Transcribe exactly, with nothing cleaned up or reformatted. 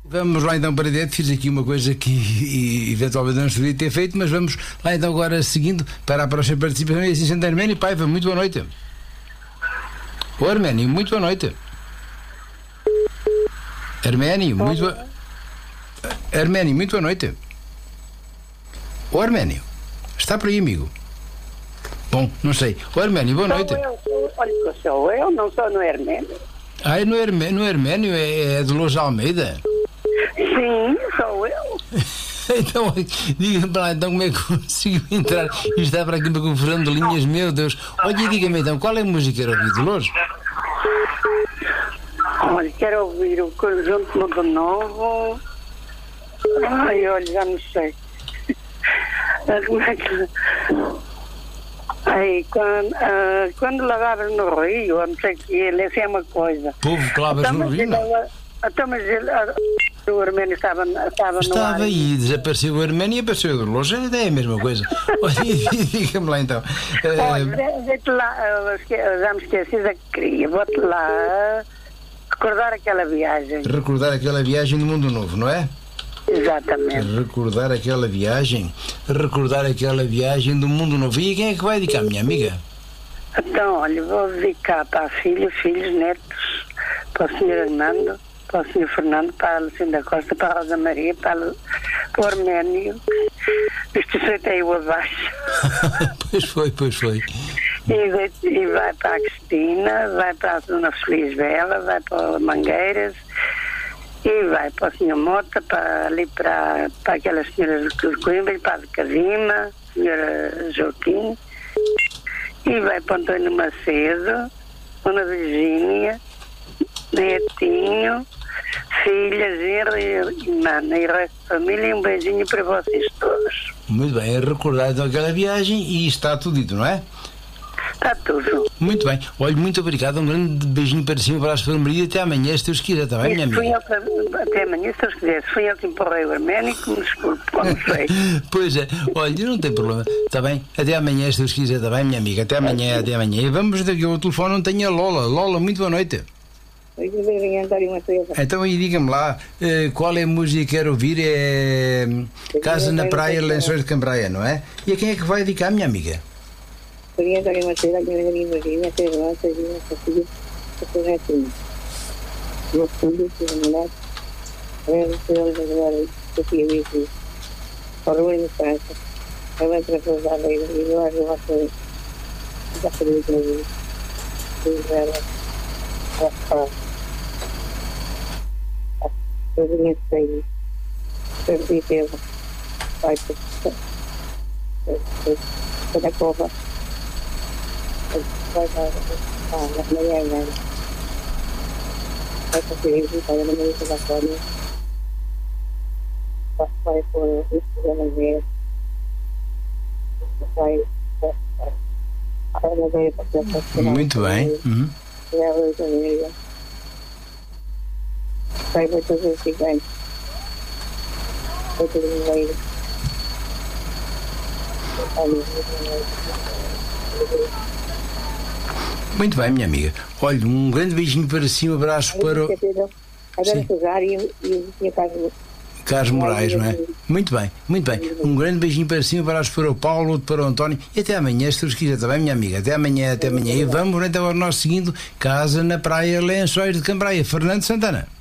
Vamos lá então para dentro. Fiz aqui uma coisa que e, eventualmente não deveria ter feito, mas vamos lá então agora seguindo para a próxima participação. E assim sendo, Arménio Paiva, muito boa noite. Ô Arménio, muito boa noite. Arménio, muito boa... Arménio, muito boa noite. Ô Arménio, está por aí, amigo? Bom, não sei. Ô Arménio, boa noite. Sou eu, sou, olha que sou eu, não sou no Arménio. Ah, é no Arménio, no Arménio é, é de Lourdes Almeida? Sim, sou eu. Então, diga-me lá, então, como é que consigo entrar e estar para aqui com o Fernando de Linhas, meu Deus. Olha, diga-me então, qual é a música que era ouvir de Lourdes? Olha, quero ouvir o Conjunto Mundo Novo. Ai, olha, já não sei. Como é que... Ai, quando, uh, quando lavavas no rio, não sei o que, ele, essa é uma coisa. Povo que lavas no rio, não? Então, mas ele, o Arménio estava, estava, estava no ar. aí, desapareceu o Arménio e apareceu o Lourdes, é a mesma coisa. Olha, diga-me lá então. Olha, vê-te lá, já me esqueci da que queria, vou-te lá recordar aquela viagem. Recordar aquela viagem do Mundo Novo, não é? Exatamente. Recordar aquela viagem, recordar aquela viagem do Mundo Novo. E quem é que vai dedicar, minha amiga? Então, olha, vou dedicar para a filha, filhos, netos, para o senhor Armando, para o senhor Fernando, para a Lucinda Costa, para a Rosa Maria, para, para o Arménio. Isto feitei-o abaixo. Pois foi, pois foi. E, e vai para a Cristina, vai para a Dona Feliz Bela, vai para o Mangueiras, e vai para o senhor Mota, para, ali para, para aquelas senhoras de Coimbra, para a de Cadima, senhora Joaquim, e vai para o Antônio Macedo, Dona Virgínia, Netinho, filha, genro e mana, e resto da família, e um beijinho para vocês todos. Muito bem, é recordar então aquela viagem e está tudo dito, não é? Está tudo. Muito bem. Olha, muito obrigado. Um grande beijinho para cima, para a sua Maria. Até amanhã, se Deus quiser, está bem, minha amiga? Eu, até amanhã, se Deus quiser. Se fui eu que empurrei o Arménio, que me desculpe, como sei. Pois é. Olha, não tem problema. Está bem? Até amanhã, se Deus quiser, está bem, minha amiga? Até amanhã, até amanhã. E vamos daqui ao telefone, não tenho a Lola. Lola, muito boa noite. Então aí diga-me lá, qual é a música que quero ouvir? É Casa na Praia, Lençóis de Cambraia, não é? E a quem é que vai dedicar, minha amiga? Queria dar uma coisa que eu imagino, ter uma coisa que eu fazer assim. No fundo, se não dá, é o senhor agora que eu tinha visto. Para o Rui de França, eu entro a coisa ali e eu acho que você já pediu para mim. E ela, ela fala. Eu vinha de sair. Eu vi pelo. Vai para a cova. Vai para a Maria Helena. Vai conseguir visitar a Maria da Cónia. Vai por isso da Maria. Vai para a Maria para muito bem. Uhum. Vai para a Maria. Vai para todos os gigantes. Vai para o Maria. Muito bem, minha amiga. Olha, um grande beijinho para cima, abraço para o... Agora Cesar e o senhor Carlos. Carlos Moraes, não é? Muito bem, muito bem. Um grande beijinho para cima, abraço para o Paulo, outro para o António. E até amanhã, se Deus quiser, está bem, minha amiga? Até amanhã, até amanhã. E vamos então ao nosso seguindo Casa na Praia, Lençóis de Cambraia. Fernando Santana.